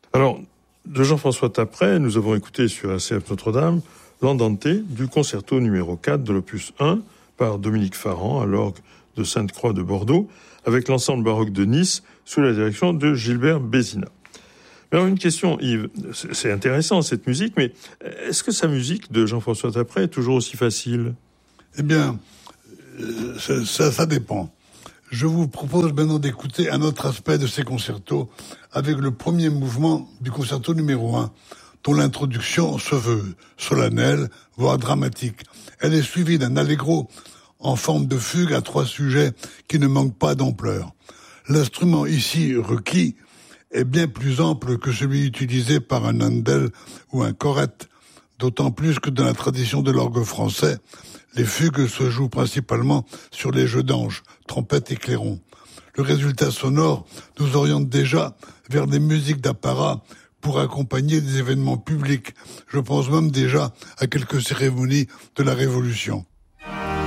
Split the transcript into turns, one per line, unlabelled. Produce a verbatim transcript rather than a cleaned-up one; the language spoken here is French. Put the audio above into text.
Alors, de Jean-François Taprey, nous avons écouté sur A C F Notre-Dame l'Andante du concerto numéro quatre de l'opus un par Dominique Farran à l'orgue de Sainte-Croix de Bordeaux avec l'ensemble baroque de Nice sous la direction de Gilbert Bézina. Alors une question, Yves, c'est intéressant cette musique, mais est-ce que sa musique de Jean-François Taprey est toujours aussi facile ?
Eh bien, ça, ça, ça dépend. Je vous propose maintenant d'écouter un autre aspect de ces concertos avec le premier mouvement du concerto numéro un, dont l'introduction se veut solennelle, voire dramatique. Elle est suivie d'un allegro en forme de fugue à trois sujets qui ne manquent pas d'ampleur. L'instrument ici requis est bien plus ample que celui utilisé par un Handel ou un Corrette, d'autant plus que dans la tradition de l'orgue français, les fugues se jouent principalement sur les jeux d'anges, trompettes et clairons. Le résultat sonore nous oriente déjà vers des musiques d'apparat pour accompagner des événements publics. Je pense même déjà à quelques cérémonies de la Révolution.